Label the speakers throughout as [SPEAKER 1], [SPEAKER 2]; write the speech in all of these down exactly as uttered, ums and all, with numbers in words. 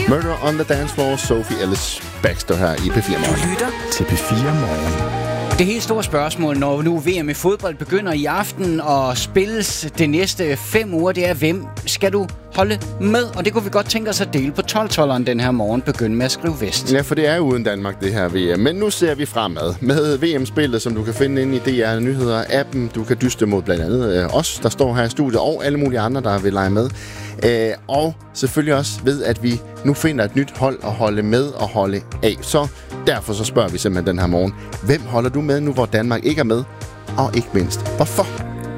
[SPEAKER 1] Murder on the Dance Floor, Sophie Ellis Baxter her i P fire Morgen.
[SPEAKER 2] Du lytter til P fire Morgen. Det helt store spørgsmål, når nu V M i fodbold begynder i aften og spilles de næste fem uger, det er, hvem skal du holde med? Og det kunne vi godt tænke os at dele på tolv-tolveren den her morgen. Begynde med at skrive vest.
[SPEAKER 1] Ja, for det er jo uden Danmark, det her V M. Men nu ser vi fremad med V M-spillet, som du kan finde inde i D R Nyheder-appen. Du kan dyste mod blandt andet øh, os, der står her i studiet, og alle mulige andre, der vil lege med. Øh, og selvfølgelig også ved, at vi nu finder et nyt hold at holde med og holde af. Så derfor så spørger vi simpelthen den her morgen, hvem holder du med nu, hvor Danmark ikke er med? Og ikke mindst, hvorfor?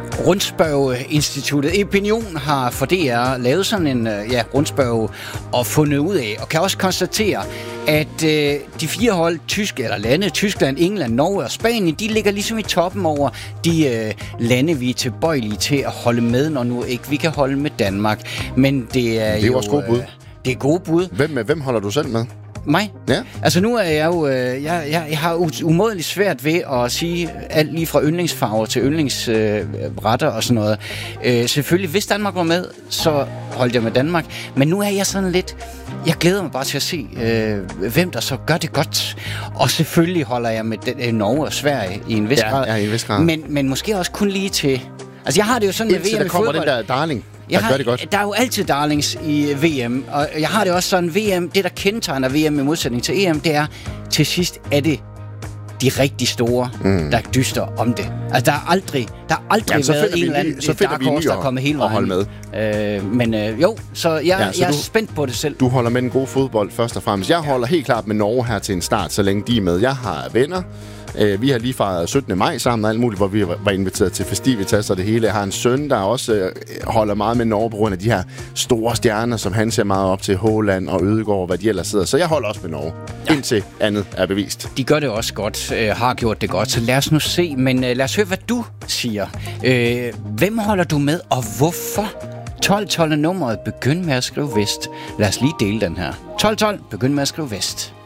[SPEAKER 2] Rundspørgeinstituttet Opinion har for D R lavet sådan en ja, rundspørg og fundet ud af, og kan også konstatere, at øh, de fire hold, tysk eller lande, Tyskland, England, Norge og Spanien, de ligger ligesom i toppen over de øh, lande, vi er tilbøjelige til at holde med, når nu ikke vi kan holde med Danmark. Men det er,
[SPEAKER 1] det er jo også gode bud.
[SPEAKER 2] Øh, det er gode bud.
[SPEAKER 1] Hvem, hvem holder du selv med?
[SPEAKER 2] Mig?
[SPEAKER 1] Ja.
[SPEAKER 2] Altså nu er jeg jo, øh, jeg, jeg, jeg har umådeligt svært ved at sige alt lige fra yndlingsfarver til yndlingsretter øh, og sådan noget. Øh, selvfølgelig, hvis Danmark var med, så holdt jeg med Danmark. Men nu er jeg sådan lidt, jeg glæder mig bare til at se, øh, hvem der så gør det godt. Og selvfølgelig holder jeg med den, øh, Norge og Sverige i en vis
[SPEAKER 1] ja,
[SPEAKER 2] grad.
[SPEAKER 1] Ja, i en vis grad.
[SPEAKER 2] Men, men måske også kun lige til... Altså jeg har det jo sådan
[SPEAKER 1] indtil
[SPEAKER 2] med V M i fodbold.
[SPEAKER 1] Der kommer den der darling.
[SPEAKER 2] Jeg har,
[SPEAKER 1] gør det godt.
[SPEAKER 2] Der er jo altid darlings i V M, og jeg har det også sådan, V M, det der kendetegner V M i modsætning til E M, det er, til sidst er det de rigtig store, mm. der dyster om det. Altså, der er aldrig, der er aldrig
[SPEAKER 1] Jamen,
[SPEAKER 2] været en eller anden dark horse, der er kommet hele vejen.
[SPEAKER 1] Holde
[SPEAKER 2] med. Øh, men øh, jo, så jeg, ja, så jeg er du, spændt på det selv.
[SPEAKER 1] Du holder med den gode fodbold først og fremmest. Jeg ja. holder helt klart med Norge her til en start, så længe de er med. Jeg har venner. Uh, vi har lige fejret syttende maj sammen og alt muligt, hvor vi var inviteret til festivitas og det hele. Jeg har en søn, der også uh, holder meget med Norge på grund af de her store stjerner, som han ser meget op til, Haaland og Ødegaard, hvad de ellers sidder. Så jeg holder også med Norge, ja. indtil andet er bevist.
[SPEAKER 2] De gør det også godt, uh, har gjort det godt, så lad os nu se. Men uh, lad os høre, hvad du siger. Uh, hvem holder du med, og hvorfor? tolv tolv nummeret, begynd med at skrive vest. Lad os lige dele den her. tolv tolv, begynd med at skrive vest.